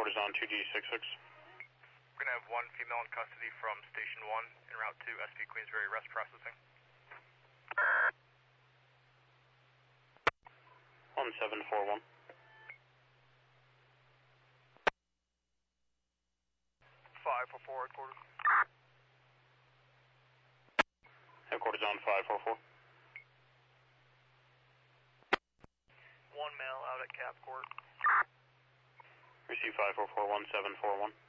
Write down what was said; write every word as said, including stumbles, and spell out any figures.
Headquarters on two D six six. We're going to have one female in custody from Station one en route to S P Queensbury Rest Processing. one seven four one. five four four, headquarters. Headquarters on five four four. One male out at Cap Court. Receive five four four one seven four one.